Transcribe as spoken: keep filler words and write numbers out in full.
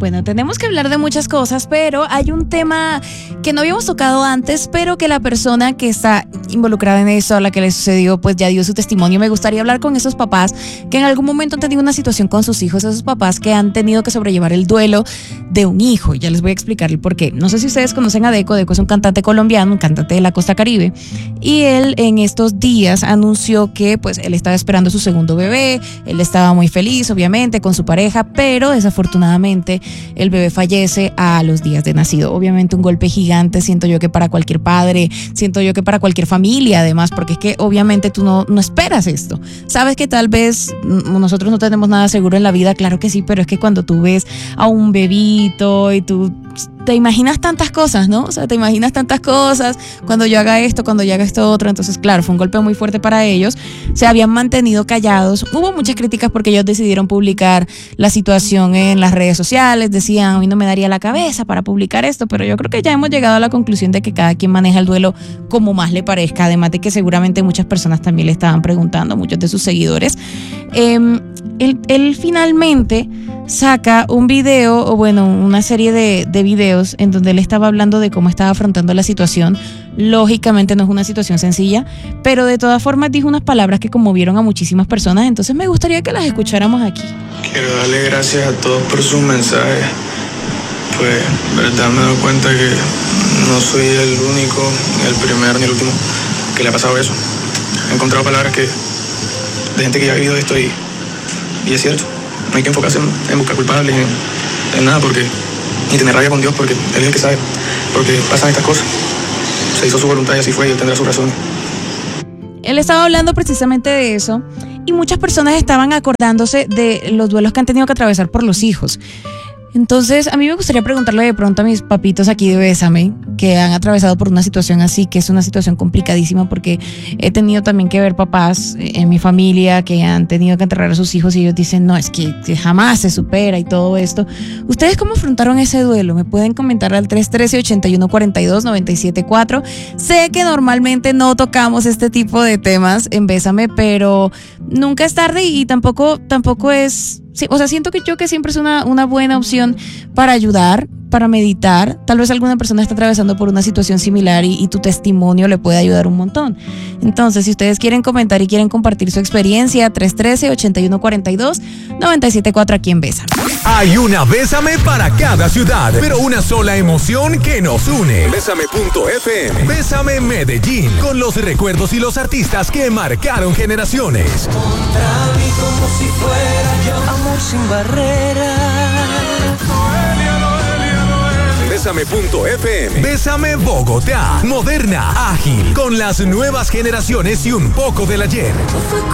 Bueno, tenemos que hablar de muchas cosas, pero hay un tema que no habíamos tocado antes, pero que la persona que está involucrada en eso, a la que le sucedió, pues ya dio su testimonio. Me gustaría hablar con esos papás que en algún momento han tenido una situación con sus hijos, esos papás que han tenido que sobrellevar el duelo de un hijo. Y ya les voy a explicar el por qué. No sé si ustedes conocen a Deco. Deco es un cantante colombiano, un cantante de la costa caribe, y él en estos días anunció que pues él estaba esperando su segundo bebé. Él estaba muy feliz, obviamente, con su pareja, pero desafortunadamente el bebé fallece a los días de nacido. Obviamente un golpe gigante, siento yo que para cualquier padre, siento yo que para cualquier familia además, porque es que obviamente tú no, no esperas esto. Sabes que tal vez nosotros no tenemos nada seguro en la vida, claro que sí, pero es que cuando tú ves a un bebito y tú te imaginas tantas cosas, ¿no? O sea, te imaginas tantas cosas, cuando yo haga esto, cuando yo haga esto otro. Entonces, claro, fue un golpe muy fuerte para ellos. Se habían mantenido callados. Hubo muchas críticas porque ellos decidieron publicar la situación en las redes sociales. Decían, a mí no me daría la cabeza para publicar esto, pero yo creo que ya hemos llegado a la conclusión de que cada quien maneja el duelo como más le parezca. Además de que seguramente muchas personas también le estaban preguntando, muchos de sus seguidores. Eh, él, él finalmente saca un video, o bueno, una serie de, de videos en donde él estaba hablando de cómo estaba afrontando la situación. Lógicamente no es una situación sencilla, pero de todas formas dijo unas palabras que conmovieron a muchísimas personas, entonces me gustaría que las escucháramos aquí. Quiero darle gracias a todos por sus mensajes. Pues, verdad, me doy cuenta que no soy el único, ni el primero, ni el último que le ha pasado eso. He encontrado palabras que de gente que ya ha vivido esto y, y es cierto. No hay que enfocarse en, en buscar culpables, en, en nada, porque ni tener rabia con Dios, porque Él es el que sabe, porque pasan estas cosas. Se hizo su voluntad y así fue, y Él tendrá su razón. Él estaba hablando precisamente de eso, y muchas personas estaban acordándose de los duelos que han tenido que atravesar por los hijos. Entonces, a mí me gustaría preguntarle de pronto a mis papitos aquí de Bésame, que han atravesado por una situación así, que es una situación complicadísima, porque he tenido también que ver papás en mi familia que han tenido que enterrar a sus hijos y ellos dicen, no, es que, que jamás se supera y todo esto. ¿Ustedes cómo afrontaron ese duelo? Me pueden comentar al tres uno tres, ocho uno cuatro dos, nueve siete cuatro. Sé que normalmente no tocamos este tipo de temas en Bésame, pero nunca es tarde y tampoco, tampoco es... Sí, o sea, siento que yo que siempre es una, una buena opción para ayudar, para meditar. Tal vez alguna persona está atravesando por una situación similar y, y tu testimonio le puede ayudar un montón. Entonces, si ustedes quieren comentar y quieren compartir su experiencia, tres uno tres, ocho uno cuatro dos, nueve siete cuatro aquí en Bésame. Hay una Bésame para cada ciudad, pero una sola emoción que nos une. Bésame punto efe eme. Bésame Medellín, con los recuerdos y los artistas que marcaron generaciones. Contra mí como si fuera yo, amor sin barreras. Bésame punto efe eme. Bésame Bogotá. Moderna, ágil, con las nuevas generaciones y un poco del ayer. Fue